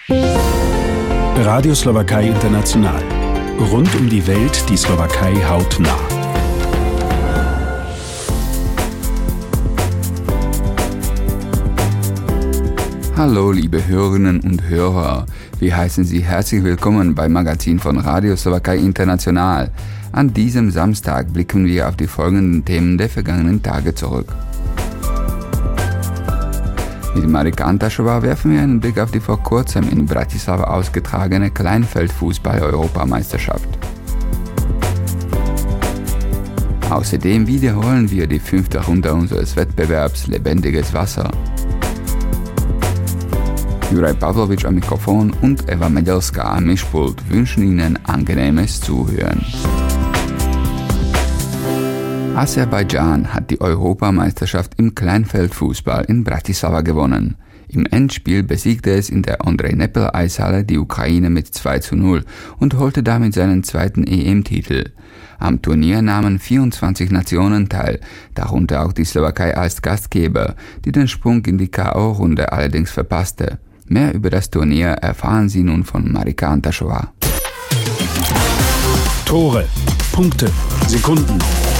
Radio Slowakei International. Rund um die Welt die Slowakei hautnah. Hallo liebe Hörerinnen und Hörer, wir heißen Sie herzlich willkommen beim Magazin von Radio Slowakei International. An diesem Samstag blicken wir auf die folgenden Themen der vergangenen Tage zurück. Mit Marika Antašová werfen wir einen Blick auf die vor kurzem in Bratislava ausgetragene Kleinfeld-Fußball-Europameisterschaft. Außerdem wiederholen wir die 5. Runde unseres Wettbewerbs Lebendiges Wasser. Juraj Pavlovič am Mikrofon und Eva Medelská am Mischpult wünschen Ihnen angenehmes Zuhören. Aserbaidschan hat die Europameisterschaft im Kleinfeldfußball in Bratislava gewonnen. Im Endspiel besiegte es in der Andrej Nepel Eishalle die Ukraine mit 2:0 und holte damit seinen zweiten EM-Titel. Am Turnier nahmen 24 Nationen teil, darunter auch die Slowakei als Gastgeber, die den Sprung in die K.O.-Runde allerdings verpasste. Mehr über das Turnier erfahren Sie nun von Marika Antašová. Tore, Punkte, Sekunden.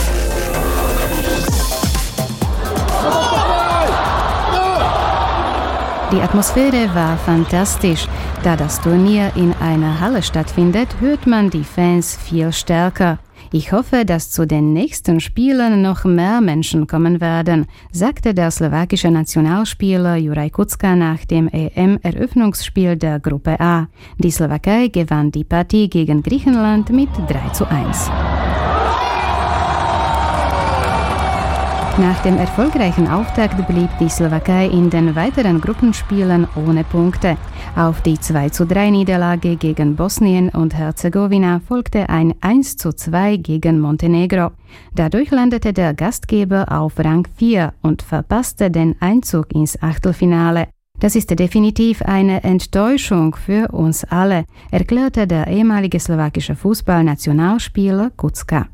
Die Atmosphäre war fantastisch. Da das Turnier in einer Halle stattfindet, hört man die Fans viel stärker. Ich hoffe, dass zu den nächsten Spielen noch mehr Menschen kommen werden, sagte der slowakische Nationalspieler Juraj Kucka nach dem EM-Eröffnungsspiel der Gruppe A. Die Slowakei gewann die Partie gegen Griechenland mit 3:1. Nach dem erfolgreichen Auftakt blieb die Slowakei in den weiteren Gruppenspielen ohne Punkte. Auf die 2:3-Niederlage gegen Bosnien und Herzegowina folgte ein 1:2 gegen Montenegro. Dadurch landete der Gastgeber auf Rang 4 und verpasste den Einzug ins Achtelfinale. Das ist definitiv eine Enttäuschung für uns alle, erklärte der ehemalige slowakische Fußballnationalspieler Kucka.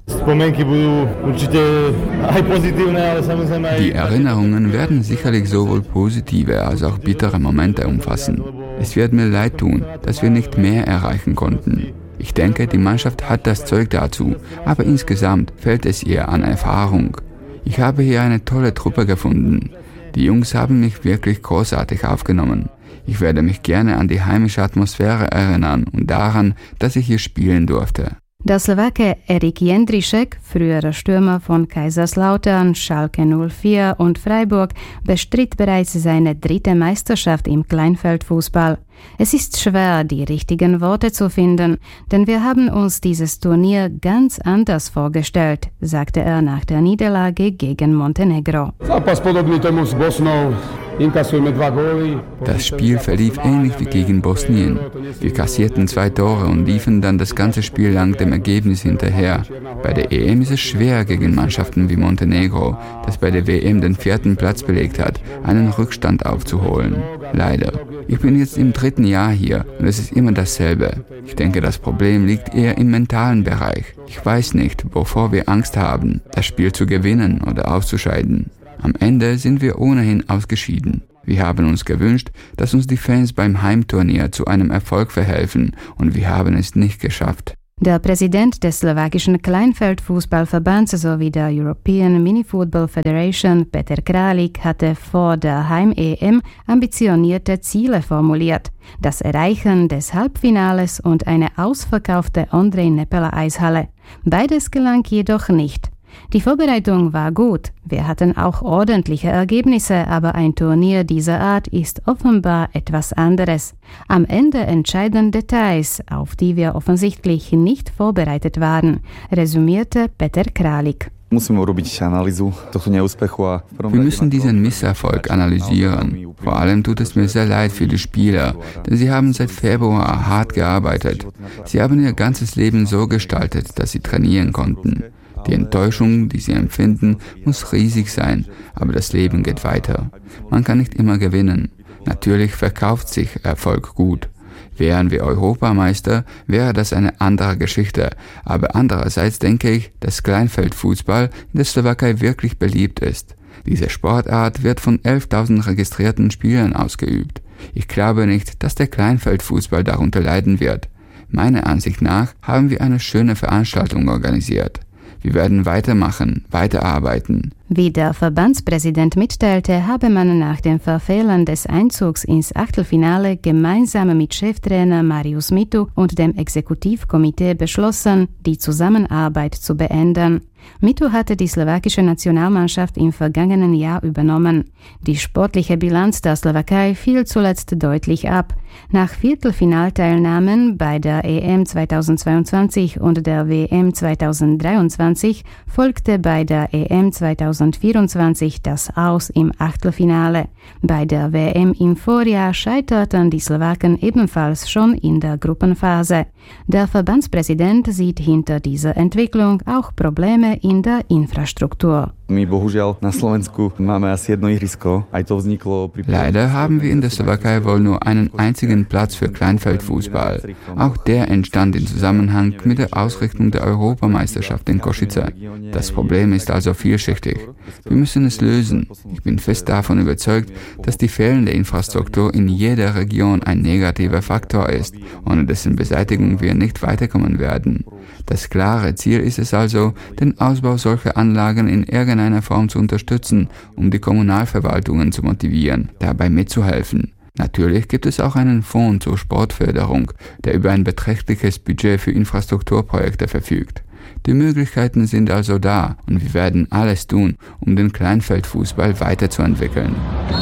Die Erinnerungen werden sicherlich sowohl positive als auch bittere Momente umfassen. Es wird mir leid tun, dass wir nicht mehr erreichen konnten. Ich denke, die Mannschaft hat das Zeug dazu, aber insgesamt fehlt es ihr an Erfahrung. Ich habe hier eine tolle Truppe gefunden. Die Jungs haben mich wirklich großartig aufgenommen. Ich werde mich gerne an die heimische Atmosphäre erinnern und daran, dass ich hier spielen durfte. Der Slowake Erik Jendrišek, früherer Stürmer von Kaiserslautern, Schalke 04 und Freiburg, bestritt bereits seine 3. Meisterschaft im Kleinfeldfußball. Es ist schwer, die richtigen Worte zu finden, denn wir haben uns dieses Turnier ganz anders vorgestellt, sagte er nach der Niederlage gegen Montenegro. Das Spiel verlief ähnlich wie gegen Bosnien. Wir kassierten 2 Tore und liefen dann das ganze Spiel lang dem Ergebnis hinterher. Bei der EM ist es schwer gegen Mannschaften wie Montenegro, das bei der WM den 4. Platz belegt hat, einen Rückstand aufzuholen. Leider. Ich bin jetzt im 3. Jahr hier und es ist immer dasselbe. Ich denke, das Problem liegt eher im mentalen Bereich. Ich weiß nicht, wovor wir Angst haben, das Spiel zu gewinnen oder auszuscheiden. Am Ende sind wir ohnehin ausgeschieden. Wir haben uns gewünscht, dass uns die Fans beim Heimturnier zu einem Erfolg verhelfen und wir haben es nicht geschafft. Der Präsident des slowakischen Kleinfeldfußballverbands sowie der European Mini-Football Federation, Peter Kralik, hatte vor der Heim-EM ambitionierte Ziele formuliert. Das Erreichen des Halbfinales und eine ausverkaufte Andrej Nepel Eishalle. Beides gelang jedoch nicht. Die Vorbereitung war gut, wir hatten auch ordentliche Ergebnisse, aber ein Turnier dieser Art ist offenbar etwas anderes. Am Ende entscheiden Details, auf die wir offensichtlich nicht vorbereitet waren, resümierte Peter Kralik. Wir müssen diesen Misserfolg analysieren. Vor allem tut es mir sehr leid für die Spieler, denn sie haben seit Februar hart gearbeitet. Sie haben ihr ganzes Leben so gestaltet, dass sie trainieren konnten. Die Enttäuschung, die sie empfinden, muss riesig sein, aber das Leben geht weiter. Man kann nicht immer gewinnen. Natürlich verkauft sich Erfolg gut. Wären wir Europameister, wäre das eine andere Geschichte. Aber andererseits denke ich, dass Kleinfeldfußball in der Slowakei wirklich beliebt ist. Diese Sportart wird von 11.000 registrierten Spielern ausgeübt. Ich glaube nicht, dass der Kleinfeldfußball darunter leiden wird. Meiner Ansicht nach haben wir eine schöne Veranstaltung organisiert. Wir werden weitermachen, weiterarbeiten. Wie der Verbandspräsident mitteilte, habe man nach dem Verfehlen des Einzugs ins Achtelfinale gemeinsam mit Cheftrainer Marius Mitu und dem Exekutivkomitee beschlossen, die Zusammenarbeit zu beenden. Mitu hatte die slowakische Nationalmannschaft im vergangenen Jahr übernommen. Die sportliche Bilanz der Slowakei fiel zuletzt deutlich ab. Nach Viertelfinalteilnahmen bei der EM 2022 und der WM 2023 folgte bei der EM 2024 das Aus im Achtelfinale. Bei der WM im Vorjahr scheiterten die Slowaken ebenfalls schon in der Gruppenphase. Der Verbandspräsident sieht hinter dieser Entwicklung auch Probleme in der Infrastruktur. Leider haben wir in der Slowakei wohl nur einen einzigen Platz für Kleinfeldfußball. Auch der entstand im Zusammenhang mit der Ausrichtung der Europameisterschaft in Košice. Das Problem ist also vielschichtig. Wir müssen es lösen. Ich bin fest davon überzeugt, dass die fehlende Infrastruktur in jeder Region ein negativer Faktor ist, ohne dessen Beseitigung wir nicht weiterkommen werden. Das klare Ziel ist es also, den Ausbau solcher Anlagen in irgendeiner Form zu unterstützen, um die Kommunalverwaltungen zu motivieren, dabei mitzuhelfen. Natürlich gibt es auch einen Fonds zur Sportförderung, der über ein beträchtliches Budget für Infrastrukturprojekte verfügt. Die Möglichkeiten sind also da und wir werden alles tun, um den Kleinfeldfußball weiterzuentwickeln.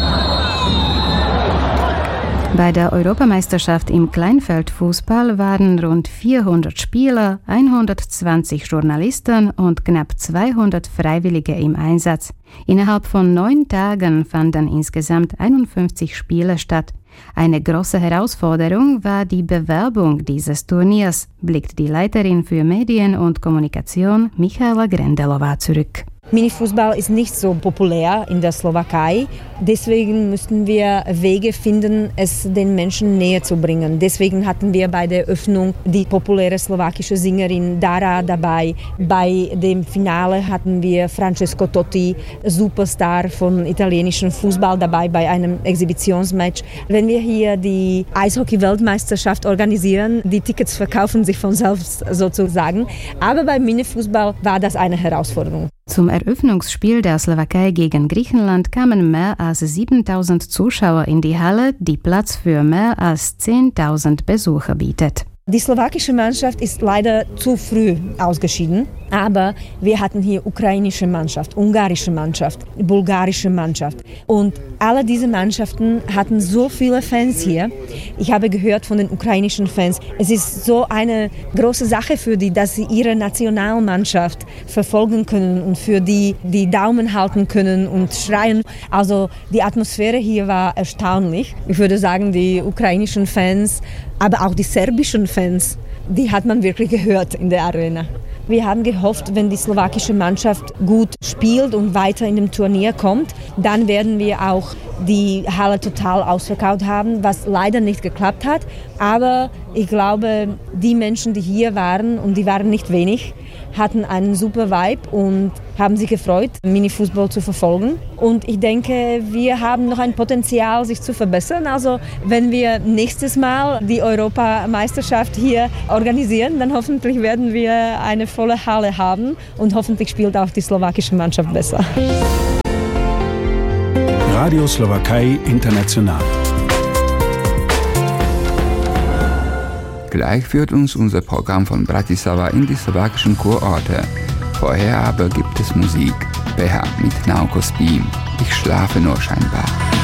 Bei der Europameisterschaft im Kleinfeldfußball waren rund 400 Spieler, 120 Journalisten und knapp 200 Freiwillige im Einsatz. Innerhalb von 9 Tagen fanden insgesamt 51 Spiele statt. Eine große Herausforderung war die Bewerbung dieses Turniers, blickt die Leiterin für Medien und Kommunikation Michaela Grendelová zurück. Minifußball ist nicht so populär in der Slowakei. Deswegen müssten wir Wege finden, es den Menschen näher zu bringen. Deswegen hatten wir bei der Öffnung die populäre slowakische Sängerin Dara dabei. Bei dem Finale hatten wir Francesco Totti, Superstar von italienischem Fußball, dabei bei einem Exhibitionsmatch. Wenn wir hier die Eishockey-Weltmeisterschaft organisieren, die Tickets verkaufen sich von selbst sozusagen. Aber beim Minifußball war das eine Herausforderung. Zum Eröffnungsspiel der Slowakei gegen Griechenland kamen mehr als 7.000 Zuschauer in die Halle, die Platz für mehr als 10.000 Besucher bietet. Die slowakische Mannschaft ist leider zu früh ausgeschieden, aber wir hatten hier ukrainische Mannschaft, ungarische Mannschaft, bulgarische Mannschaft und alle diese Mannschaften hatten so viele Fans hier. Ich habe gehört von den ukrainischen Fans, es ist so eine große Sache für die, dass sie ihre Nationalmannschaft verfolgen können und für die Daumen halten können und schreien. Also die Atmosphäre hier war erstaunlich. Ich würde sagen, die ukrainischen Fans, aber auch die serbischen Fans, die hat man wirklich gehört in der Arena. Wir haben gehofft, wenn die slowakische Mannschaft gut spielt und weiter in dem Turnier kommt, dann werden wir auch die Halle total ausverkauft haben, was leider nicht geklappt hat. Aber ich glaube, die Menschen, die hier waren, und die waren nicht wenig, hatten einen super Vibe und haben sich gefreut, Minifußball zu verfolgen. Und ich denke, wir haben noch ein Potenzial, sich zu verbessern. Also wenn wir nächstes Mal die Europameisterschaft hier organisieren, dann hoffentlich werden wir eine volle Halle haben und hoffentlich spielt auch die slowakische Mannschaft besser. Radio Slowakei International. Gleich führt uns unser Programm von Bratislava in die slowakischen Kurorte. Vorher aber gibt es Musik. Beha mit Nauko Spím. Ich schlafe nur scheinbar.